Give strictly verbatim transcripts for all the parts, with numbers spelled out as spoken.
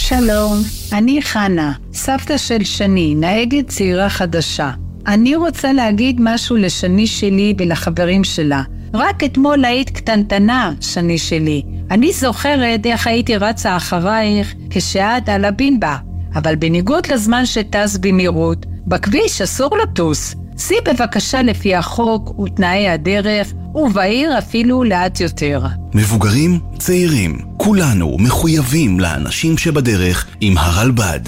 שלום, אני חנה, סבתא של שני, נהגת צעירה חדשה. אני רוצה להגיד משהו לשני שלי ולחברים שלה. רק אתמול היית קטנטנה, שני שלי. אני זוכרת איך הייתי רצה אחרייך כשאת על הבינבה. אבל בניגוד לזמן שטס במהירות, בכביש אסור לטוס. סי בבקשה לפי החוק ותנאי הדרך, ובעיר אפילו לאט יותר. מבוגרים, צעירים, כולנו מחויבים לאנשים שבדרך עם הרלב"ד.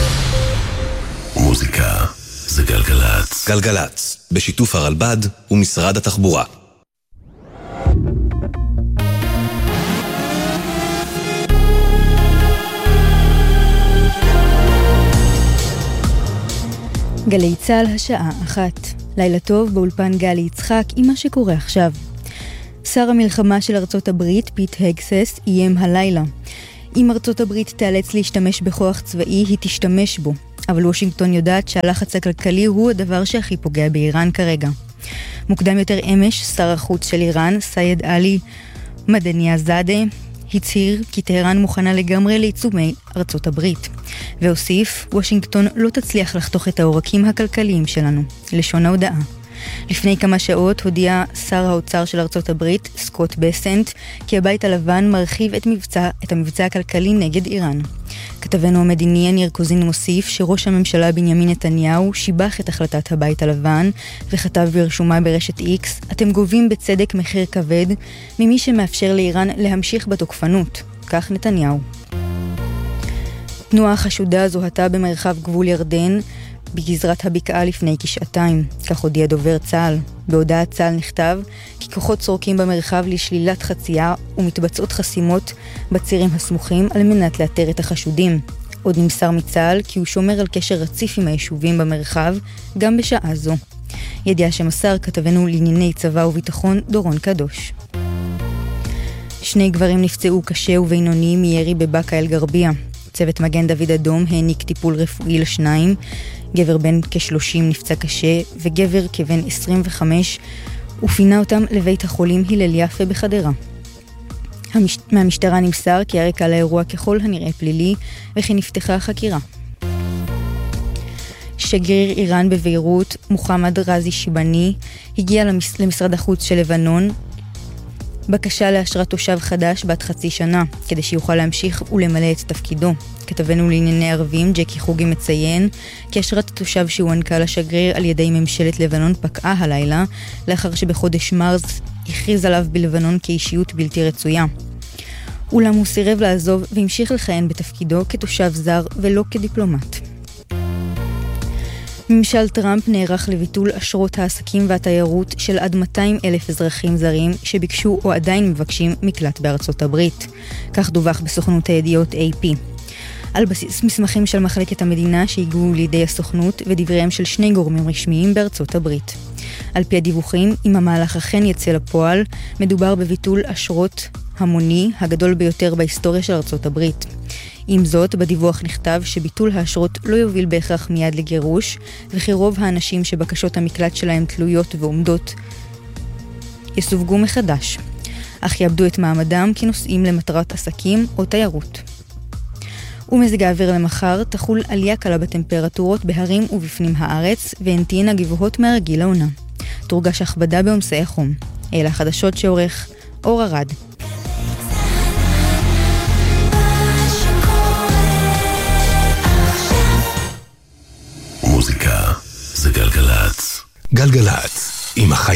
מוזיקה זה גלגלץ. גלגלץ, בשיתוף הרלב"ד ומשרד התחבורה. גלי צהל השעה אחת. לילה טוב באולפן גלי יצחק עם מה שקורה עכשיו. שר המלחמה של ארצות הברית, פיט הגסס, איים הלילה. אם ארצות הברית תיאלץ להשתמש בכוח צבאי, היא תשתמש בו. אבל וושינגטון יודעת שהלחץ הכלכלי הוא הדבר שהכי פוגע באיראן כרגע. מוקדם יותר אמש, שר החוץ של איראן, סייד עלי מדניאזאדה, הצהיר כי טהרן מוכנה לגמרי לעיצומי ארצות הברית. והוסיף, וושינגטון לא תצליח לחתוך את העורקים הכלכליים שלנו. לשון ההודעה. לפני כמה שעות הודיע שר האוצר של ארצות הברית, סקוט בסנט, כי הבית הלבן מרחיב את, מבצע, את המבצע הכלכלי נגד איראן. כתבנו המדיני יניר קוזין מוסיף שראש הממשלה בנימין נתניהו שיבח את החלטת הבית הלבן וכתב ברשומה ברשת איקס, אתם גובים בצדק מחיר כבד ממי שמאפשר לאיראן להמשיך בתוקפנות. כך נתניהו. תנועה חשודה זוהתה במרחב גבול ירדן בגזרת הבקעה לפני כשעתיים, כך הודיע דובר צה"ל. בהודעת צה"ל נכתב כי כוחות סורקים במרחב לשלילת חצייה ומתבצעות חסימות בצירים הסמוכים על מנת לאתר את החשודים. עוד נמסר מצה"ל כי הוא שומר על קשר רציף עם היישובים במרחב גם בשעה זו. ידיעה שמסר כתבנו לענייני צבא וביטחון דורון קדוש. שני גברים נפצעו קשה ובינוני מירי בבאקה אל גרבייה. צוות מגן דוד אדום העניק טיפול רפואי לשניים, גבר בן כ-שלושים נפצע קשה וגבר כבן עשרים וחמש, ופינה אותם לבית החולים הלל יפה בחדרה. המש... מהמשטרה נמסר כי הרקע לאירוע ככל הנראה פלילי וכי נפתחה חקירה. שגריר איראן בביירות, מוחמד רזי שיבני, הגיע למש... למשרד החוץ של לבנון, בקשה לאשרת תושב חדש בת חצי שנה, כדי שיוכל להמשיך ולמלא את תפקידו. כתבנו לענייני ערבים, ג'קי חוגי מציין, כי אשרת התושב שהוענקה לשגריר על ידי ממשלת לבנון פקעה הלילה, לאחר שבחודש מרס הכריז עליו בלבנון כאישיות בלתי רצויה. אולם הוא סירב לעזוב והמשיך לכהן בתפקידו כתושב זר ולא כדיפלומט. ממשל טראמפ נערך לביטול אשרות העסקים והתיירות של עד מאתיים אלף אזרחים זרים שביקשו או עדיין מבקשים מקלט בארצות הברית. כך דווח בסוכנות הידיעות איי פי. על בסיס מסמכים של מחלקת המדינה שהגיעו לידי הסוכנות ודבריהם של שני גורמים רשמיים בארצות הברית. על פי הדיווחים, אם המהלך אכן יצא לפועל, מדובר בביטול אשרות המוני הגדול ביותר בהיסטוריה של ארצות הברית. עם זאת, בדיווח נכתב שביטול האשרות לא יוביל בהכרח מיד לגירוש, וכי רוב האנשים שבקשות המקלט שלהם תלויות ועומדות יסווגו מחדש, אך יאבדו את מעמדם כנוסעים למטרת עסקים או תיירות. ומזג האוויר למחר תחול עלייה קלה בטמפרטורות בהרים ובפנים הארץ, והן תהיינה גבוהות מהרגיל לעונה. תורגש הכבדה בעומסי החום. אלה החדשות שעורך אור ארד. מוזיקה זה גלגלץ. גלגלץ, עם החיים